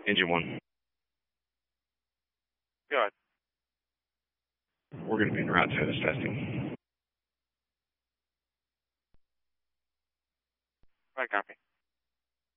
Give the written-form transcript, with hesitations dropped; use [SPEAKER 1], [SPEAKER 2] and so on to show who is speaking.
[SPEAKER 1] Engine 1.
[SPEAKER 2] Go ahead.
[SPEAKER 1] We're going to be en route to this testing.
[SPEAKER 2] Right, copy.